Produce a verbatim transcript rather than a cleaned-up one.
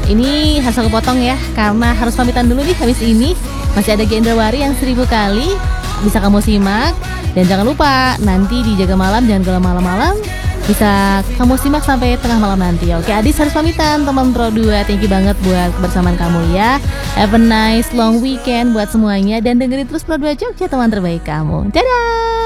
ini harus aku potong ya, karena harus pamitan dulu nih habis ini. Masih ada Gendrawari yang seribu kali bisa kamu simak. Dan jangan lupa nanti di Jaga Malam, jangan kalau malam-malam, bisa kamu simak sampai tengah malam nanti. Oke, Adis harus pamitan teman Pro dua. Thank you banget buat kebersamaan kamu ya. Have a nice long weekend buat semuanya. Dan dengerin terus Pro dua Jogja, teman terbaik kamu. Dadah.